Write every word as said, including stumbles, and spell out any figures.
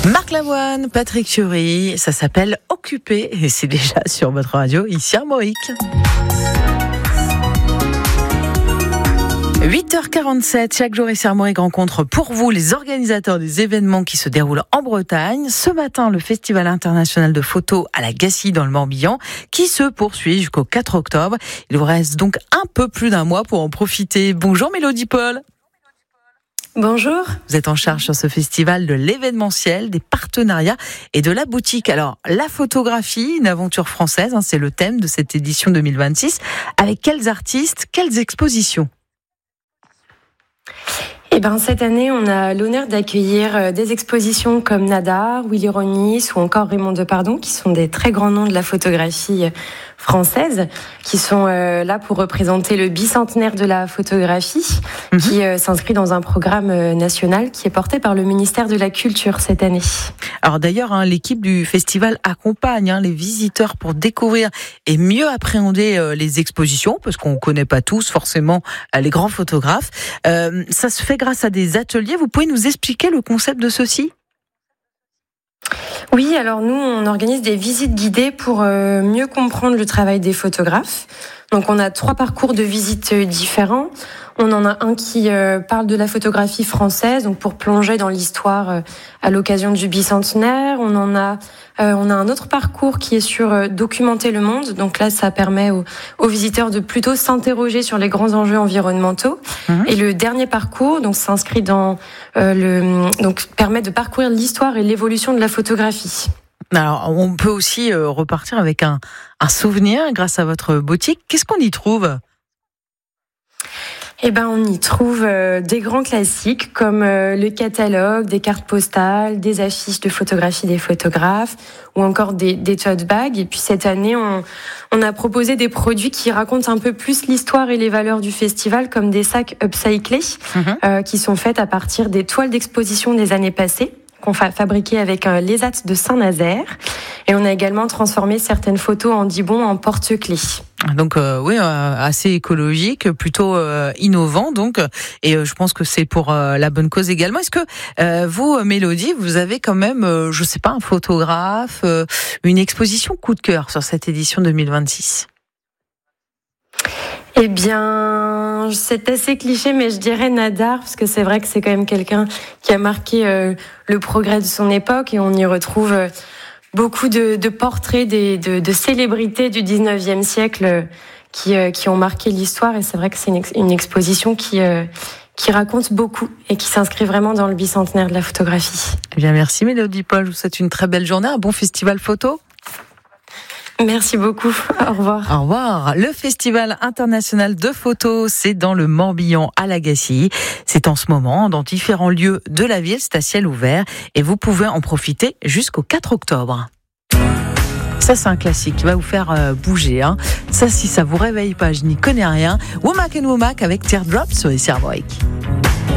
Marc Lavoine, Patrick Fiori, ça s'appelle Occupé et c'est déjà sur votre radio ici à Moïc. huit heures quarante-sept, chaque jour ici à Moïc rencontre pour vous les organisateurs des événements qui se déroulent en Bretagne. Ce matin, le Festival international de photos à la Gacilly dans le Morbihan qui se poursuit jusqu'au quatre octobre. Il vous reste donc un peu plus d'un mois pour en profiter. Bonjour Mélodie Paul. Bonjour. Vous êtes en charge sur ce festival de l'événementiel, des partenariats et de la boutique. Alors, la photographie, une aventure française, hein, c'est le thème de cette édition deux mille vingt-six. Avec quels artistes, quelles expositions ? Eh ben, cette année, on a l'honneur d'accueillir des expositions comme Nadar, Willy Ronis ou encore Raymond Depardon, qui sont des très grands noms de la photographie française, qui sont euh, là pour représenter le bicentenaire de la photographie, mmh. qui euh, s'inscrit dans un programme euh, national qui est porté par le ministère de la Culture cette année. Alors d'ailleurs, hein, l'équipe du festival accompagne hein, les visiteurs pour découvrir et mieux appréhender euh, les expositions, parce qu'on ne connaît pas tous forcément euh, les grands photographes. Euh, ça se fait grâce à des ateliers. Vous pouvez nous expliquer le concept de ceux-ci ? Oui, alors nous, on organise des visites guidées pour euh, mieux comprendre le travail des photographes. Donc on a trois parcours de visites différents. On en a un qui euh, parle de la photographie française, donc pour plonger dans l'histoire euh, à l'occasion du bicentenaire. On en a, euh, on a un autre parcours qui est sur euh, documenter le monde. Donc là, ça permet aux, aux visiteurs de plutôt s'interroger sur les grands enjeux environnementaux. Mmh. Et le dernier parcours, donc s'inscrit dans euh, le, donc permet de parcourir l'histoire et l'évolution de la photographie. Alors, on peut aussi euh, repartir avec un, un souvenir grâce à votre boutique. Qu'est-ce qu'on y trouve ? Eh ben, on y trouve euh, des grands classiques comme euh, le catalogue, des cartes postales, des affiches de photographie des photographes ou encore des, des tote bags. Et puis cette année, on, on a proposé des produits qui racontent un peu plus l'histoire et les valeurs du festival, comme des sacs upcyclés mmh. euh, qui sont faits à partir des toiles d'exposition des années passées, qu'on a fabriqué avec un Lesat de Saint-Nazaire. Et on a également transformé certaines photos en dibons en porte-clés. Donc euh, oui, euh, assez écologique, plutôt euh, innovant donc, et euh, je pense que c'est pour euh, la bonne cause également. Est-ce que euh, vous, Mélodie, vous avez quand même, euh, je sais pas, un photographe, euh, une exposition coup de cœur sur cette édition deux mille vingt-six ? Eh bien, c'est assez cliché, mais je dirais Nadar, parce que c'est vrai que c'est quand même quelqu'un qui a marqué euh, le progrès de son époque, et on y retrouve euh, beaucoup de, de portraits des, de, de célébrités du dix-neuvième siècle qui, euh, qui ont marqué l'histoire, et c'est vrai que c'est une, ex, une exposition qui, euh, qui raconte beaucoup et qui s'inscrit vraiment dans le bicentenaire de la photographie. Eh bien, merci Mélodie Paul, je vous souhaite une très belle journée, un bon festival photo. Merci beaucoup. Au revoir. Au revoir. Le Festival international de photos, c'est dans le Morbihan à la Gacilly. C'est en ce moment dans différents lieux de la ville, c'est à ciel ouvert et vous pouvez en profiter jusqu'au quatre octobre. Ça, c'est un classique qui va vous faire euh, bouger. Hein. Ça, si ça vous réveille pas, je n'y connais rien. Womack and Womack avec Teardrops sur les Servoic.